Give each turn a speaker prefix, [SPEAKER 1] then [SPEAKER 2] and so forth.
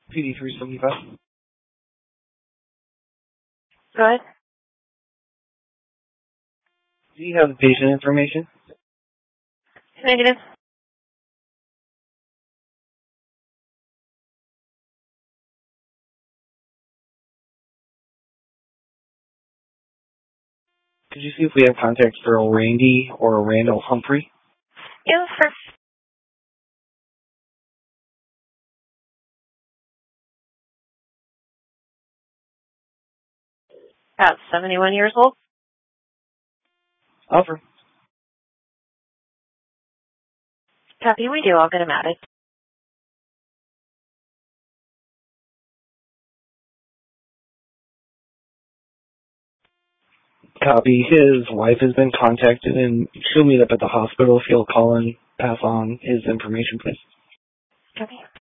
[SPEAKER 1] PD 375.
[SPEAKER 2] Go ahead.
[SPEAKER 1] Do you have the patient information?
[SPEAKER 2] Negative.
[SPEAKER 1] Could you see if we have contact for a Randy or a Randall Humphrey?
[SPEAKER 2] Yeah, sure. About 71 years old.
[SPEAKER 1] Offer.
[SPEAKER 2] Copy, we do. I'll get him added.
[SPEAKER 1] Copy. His wife has been contacted, and she'll meet up at the hospital if you'll call and pass on his information, please.
[SPEAKER 2] Copy.